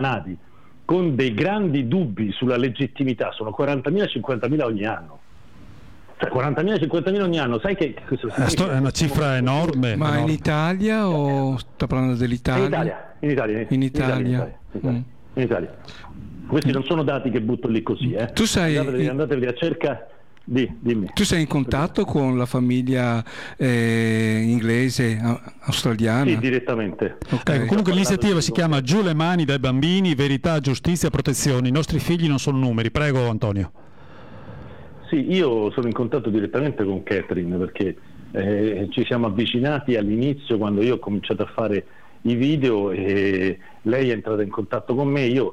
condannati con dei grandi dubbi sulla legittimità sono 40.000-50.000 ogni anno. Cioè 40.000-50.000 ogni anno, sai che è una cifra enorme. Ma enorme. in Italia o sto parlando dell'Italia? In Italia. In Italia. Questi non sono dati che butto lì così, Tu sei andatevi a cercare. Dimmi. Tu sei in contatto con la famiglia inglese, australiana? Sì, direttamente. Okay. Comunque l'iniziativa si chiama Giù le mani dai bambini, verità, giustizia, protezione. I nostri figli non sono numeri. Prego Antonio. Sì, io sono in contatto direttamente con Catherine perché ci siamo avvicinati all'inizio quando io ho cominciato a fare i video e lei è entrata in contatto con me.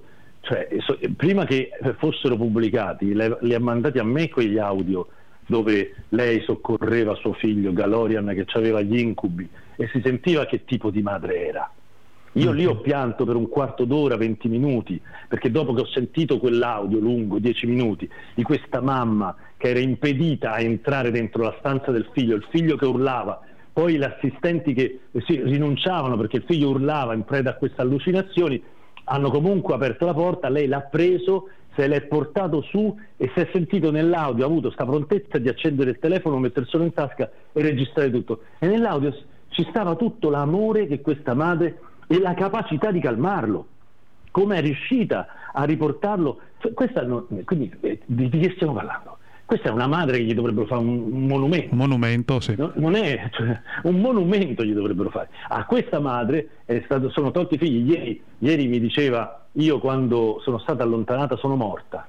Prima che fossero pubblicati li ha mandati a me quegli audio dove lei soccorreva suo figlio Galorian che aveva gli incubi e si sentiva che tipo di madre era. Io lì ho pianto per un quarto d'ora, 20 minuti, perché dopo che ho sentito quell'audio lungo, 10 minuti, di questa mamma che era impedita a entrare dentro la stanza del figlio, il figlio che urlava, poi gli assistenti che rinunciavano perché il figlio urlava in preda a queste allucinazioni, hanno comunque aperto la porta, lei l'ha preso, se l'è portato su e si è sentito nell'audio, ha avuto sta prontezza di accendere il telefono, metterselo in tasca e registrare tutto. E nell'audio ci stava tutto l'amore che questa madre e la capacità di calmarlo, come è riuscita a riportarlo. Quindi di che stiamo parlando? Questa è una madre che gli dovrebbero fare un monumento. Un monumento, sì. Non è, un monumento gli dovrebbero fare. A questa madre sono tolti i figli. Ieri mi diceva, io quando sono stata allontanata sono morta.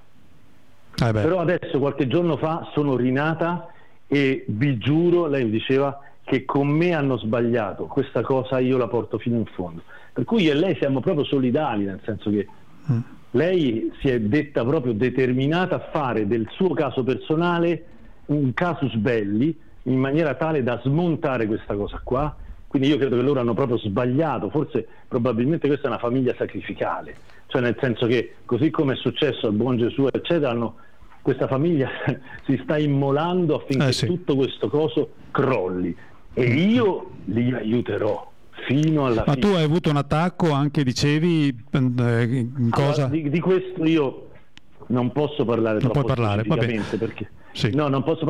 Però adesso qualche giorno fa sono rinata e vi giuro, lei mi diceva, che con me hanno sbagliato. Questa cosa io la porto fino in fondo. Per cui io e lei siamo proprio solidali, nel senso che lei si è detta proprio determinata a fare del suo caso personale un casus belli in maniera tale da smontare questa cosa qua. Quindi io credo che loro hanno proprio sbagliato, forse probabilmente questa è una famiglia sacrificale, cioè nel senso che così come è successo al buon Gesù eccetera, questa famiglia si sta immolando affinché tutto questo coso crolli e io li aiuterò fino alla fine. Ma tu hai avuto un attacco anche, dicevi, in cosa? Allora, di questo io non posso parlare troppo specificamente perché non posso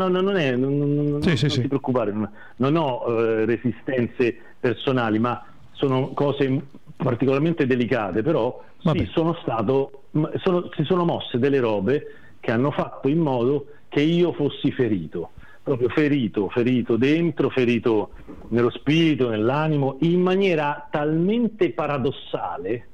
non ti preoccupare, non ho resistenze personali, ma sono cose particolarmente delicate, però si sono mosse delle robe che hanno fatto in modo che io fossi ferito, proprio ferito dentro, ferito nello spirito, nell'animo, in maniera talmente paradossale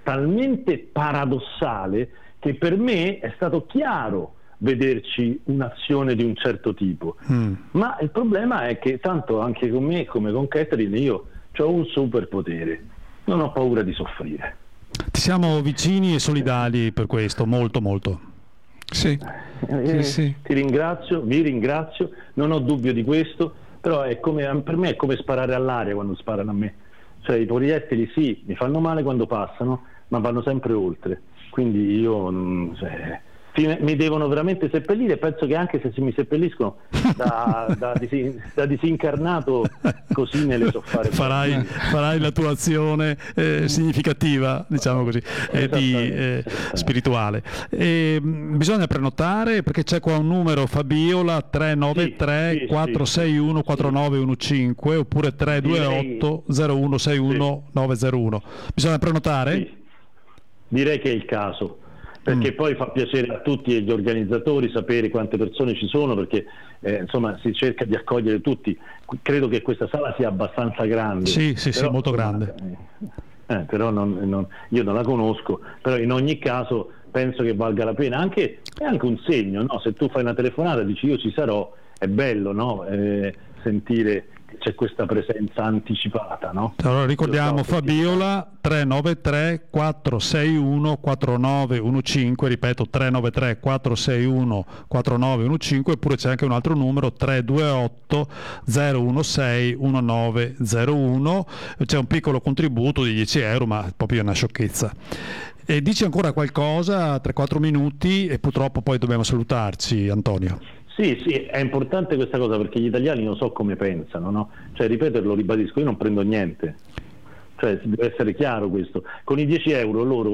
che per me è stato chiaro vederci un'azione di un certo tipo. Ma il problema è che tanto anche con me come con Catherine io ho un superpotere, non ho paura di soffrire. Ti siamo vicini e solidali per questo, molto molto. Sì. Ti ringrazio, vi ringrazio, non ho dubbio di questo, però per me è come sparare all'aria quando sparano a me, cioè i proiettili sì, mi fanno male quando passano, ma vanno sempre oltre, quindi io mi devono veramente seppellire e penso che anche se mi seppelliscono da disincarnato così ne le so fare. Farai la tua azione significativa, diciamo così, spirituale. Bisogna prenotare perché c'è qua un numero Fabiola 393 461 4915 oppure 328 0161 901. Bisogna prenotare? Direi che è il caso. Perché poi fa piacere a tutti gli organizzatori sapere quante persone ci sono, perché insomma si cerca di accogliere tutti. Credo che questa sala sia abbastanza grande. Sì, molto grande. Però io non la conosco, però in ogni caso penso che valga la pena. È anche un segno, no? Se tu fai una telefonata e dici io ci sarò, è bello, no? Sentire che c'è questa presenza anticipata, no? Allora ricordiamo Fabiola 393 461 4915, ripeto 393 461 4915, oppure c'è anche un altro numero 328 016 1901. C'è un piccolo contributo di 10 euro, ma proprio una sciocchezza. E dici ancora qualcosa, 3-4 minuti e purtroppo poi dobbiamo salutarci, Antonio. Sì, è importante questa cosa perché gli italiani non so come pensano, no? Cioè, ripeterlo, ribadisco, io non prendo niente, cioè deve essere chiaro questo. Con i 10 euro loro